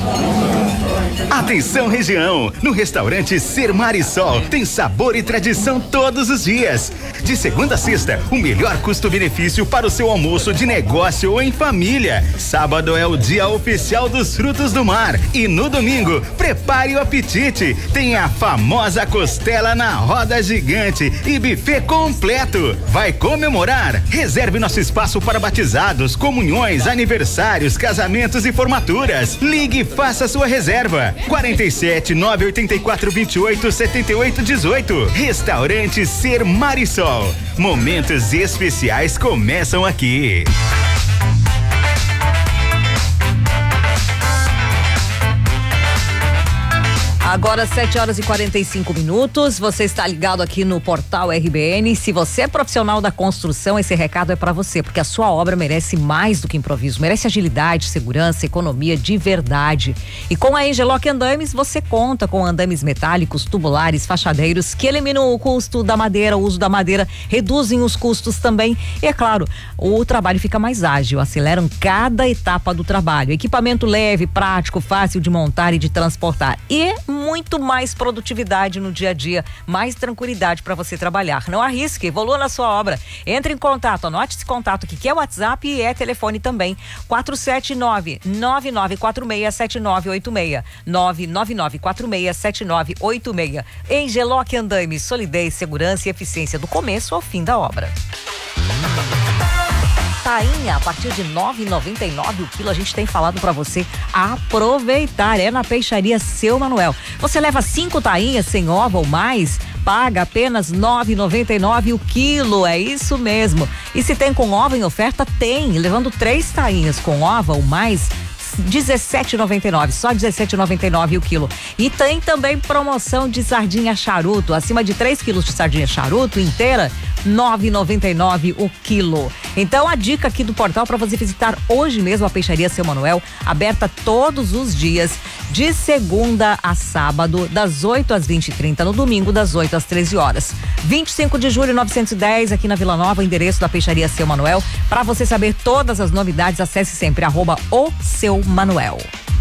Atenção região, no restaurante Ser Marisol tem sabor e tradição todos os dias. De segunda a sexta, o melhor custo-benefício para o seu almoço de negócio ou em família. Sábado é o dia oficial dos frutos do mar e no domingo, prepare o apetite. Tem a famosa costela na roda gigante e buffet completo. Vai comemorar? Reserve nosso espaço para batizados, comunhões, aniversários, casamentos e formaturas. Ligue e faça sua reserva. 47 984 28 78 18. Restaurante Ser Marisol. Momentos especiais começam aqui. Agora 7h45, você está ligado aqui no Portal RBN. Se você é profissional da construção, esse recado é para você, porque a sua obra merece mais do que improviso, merece agilidade, segurança, economia de verdade. E com a Engeloc Andames, você conta com andames metálicos, tubulares, fachadeiros, que eliminam o custo da madeira, o uso da madeira, reduzem os custos também. E é claro, o trabalho fica mais ágil, aceleram cada etapa do trabalho. Equipamento leve, prático, fácil de montar e de transportar. E muito mais produtividade no dia a dia, mais tranquilidade para você trabalhar. Não arrisque, evolua na sua obra. Entre em contato, anote esse contato aqui, que é WhatsApp e é telefone também. 479-9946-7986. 99946-7986. Engeloc Andames, solidez, segurança e eficiência do começo ao fim da obra. Tainha, a partir de R$ 9,99 o quilo, a gente tem falado para você aproveitar. É na Peixaria Seu Manuel. Você leva 5 tainhas sem ovo ou mais, paga apenas R$ 9,99 o quilo. É isso mesmo. E se tem com ovo em oferta, tem. Levando 3 tainhas com ovo ou mais, R$17,99, só R$17,99 o quilo. E tem também promoção de sardinha charuto, acima de 3 quilos de sardinha charuto inteira, R$9,99 o quilo. Então a dica aqui do portal para você visitar hoje mesmo a Peixaria Seu Manuel, aberta todos os dias, de segunda a sábado, das 8 às 20h30, no domingo das 8 às 13 horas. 25 de julho 910, aqui na Vila Nova, endereço da Peixaria Seu Manuel. Para você saber todas as novidades, acesse sempre @o Seu Manuel.